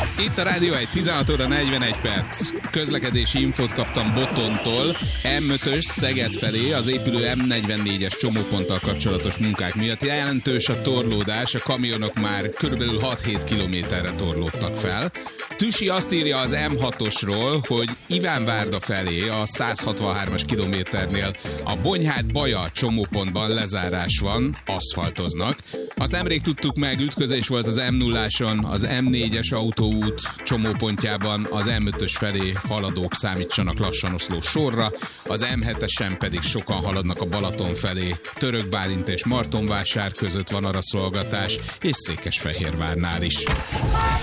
Itt a Rádió 1, 16 óra 41 perc. Közlekedési infót kaptam Botontól. M5-ös Szeged felé az épülő M44-es csomóponttal kapcsolatos munkák miatt jelentős a torlódás, a kamionok már körülbelül 6-7 kilométerre torlódtak fel. Tüsi azt írja az M6-osról, hogy Ivánvárda felé a 163-as kilométernél a Bonyhád-Baja csomópontban lezárás van, aszfaltoznak. Azt nemrég tudtuk meg, ütközés volt az M0-áson, az M4-es autóút csomópontjában, az M5-ös felé haladók számítsanak lassan oszló sorra, az M7-esen pedig sokan haladnak a Balaton felé. Török Bálint és Martonvásár között van araszolgatás, és Székesfehérvárnál is.